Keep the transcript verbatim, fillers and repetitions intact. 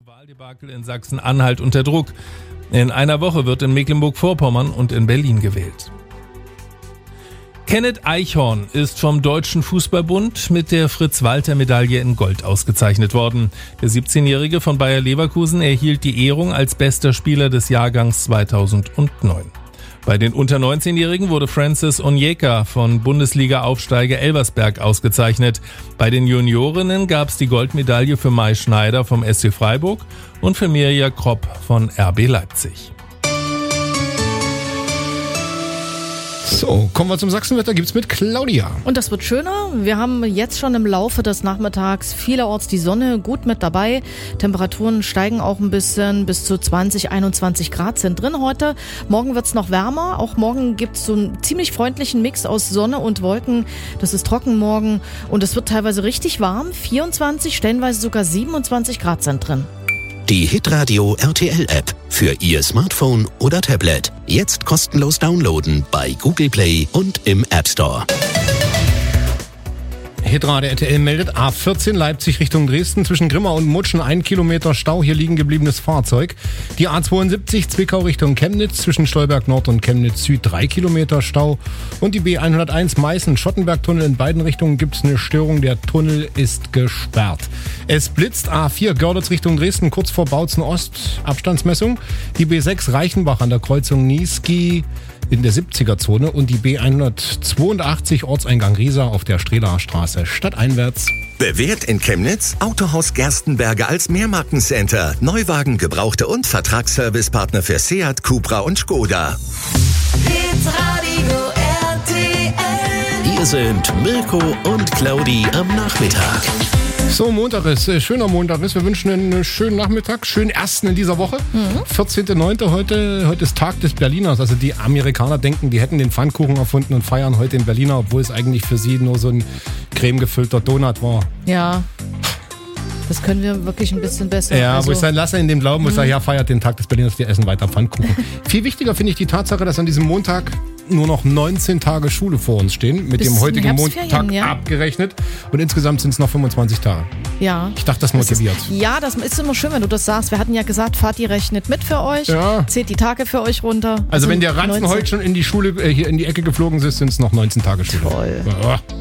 Wahldebakel in Sachsen-Anhalt unter Druck. In einer Woche wird in Mecklenburg-Vorpommern und in Berlin gewählt. Kenneth Eichhorn ist vom Deutschen Fußballbund mit der Fritz-Walter-Medaille in Gold ausgezeichnet worden. Der siebzehnjährige von Bayer Leverkusen erhielt die Ehrung als bester Spieler des Jahrgangs zweitausendneun. Bei den unter neunzehnjährigen wurde Francis Onyeka von Bundesliga-Aufsteiger Elversberg ausgezeichnet. Bei den Juniorinnen gab es die Goldmedaille für Mai Schneider vom S C Freiburg und für Mirja Kropp von R B Leipzig. So, kommen wir zum Sachsenwetter, gibt's mit Claudia. Und das wird schöner. Wir haben jetzt schon im Laufe des Nachmittags vielerorts die Sonne gut mit dabei. Temperaturen steigen auch ein bisschen, bis zu zwanzig, einundzwanzig Grad sind drin heute. Morgen wird's noch wärmer. Auch morgen gibt's so einen ziemlich freundlichen Mix aus Sonne und Wolken. Das ist trocken morgen und es wird teilweise richtig warm. vierundzwanzig, stellenweise sogar siebenundzwanzig Grad sind drin. Die Hitradio R T L-App für Ihr Smartphone oder Tablet. Jetzt kostenlos downloaden bei Google Play und im App Store. Hitradio R T L meldet A vierzehn Leipzig Richtung Dresden zwischen Grimma und Mutschen ein Kilometer Stau, hier liegen gebliebenes Fahrzeug. Die A zweiundsiebzig Zwickau Richtung Chemnitz zwischen Stolberg Nord und Chemnitz Süd drei Kilometer Stau. Und die B hunderteins Meißen-Schottenberg-Tunnel in beiden Richtungen gibt es eine Störung, der Tunnel ist gesperrt. Es blitzt A vier Görlitz Richtung Dresden kurz vor Bautzen Ost, Abstandsmessung. Die B sechs Reichenbach an der Kreuzung Niesky in der siebziger-Zone und die B hundertzweiundachtzig Ortseingang Riesa auf der Strelaer Straße stadteinwärts. Bewährt in Chemnitz, Autohaus Gerstenberger als Mehrmarkencenter, Neuwagen, Gebrauchte und Vertragsservicepartner für Seat, Cupra und Skoda. Hitradio R T L. Hier sind Mirko und Claudi am Nachmittag. So, Montag ist, äh, schöner Montag ist. Wir wünschen einen schönen Nachmittag, schönen ersten in dieser Woche. Mhm. vierzehnter neunter heute, heute ist Tag des Berliners. Also die Amerikaner denken, die hätten den Pfannkuchen erfunden und feiern heute den Berliner, obwohl es eigentlich für sie nur so ein cremegefüllter Donut war. Ja, das können wir wirklich ein bisschen besser. Ja, also, wo ich sage, lass in dem Glauben, wo ich sage, ja, feiert den Tag des Berliners, wir essen weiter Pfannkuchen. Viel wichtiger finde ich die Tatsache, dass an diesem Montag nur noch neunzehn Tage Schule vor uns stehen, mit Bis dem heutigen Herbstferien, Montag ja. abgerechnet. Und insgesamt sind es noch fünfundzwanzig Tage. Ja. Ich dachte, das motiviert. Das ist, ja, das ist immer schön, wenn du das sagst. Wir hatten ja gesagt, Vati rechnet mit für euch, ja. Zählt die Tage für euch runter. Also, also wenn der Ranzen neunzehn heute schon in die Schule, äh, hier in die Ecke geflogen ist, sind es noch neunzehn Tage Schule. Toll. Ja.